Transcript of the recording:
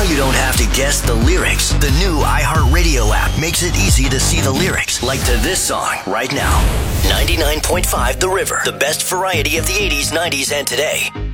Now you don't have to guess the lyrics. The new iHeartRadio app makes it easy to see the lyrics, like to this song right now. 99.5 The River, the best variety of the 80s, 90s, and today.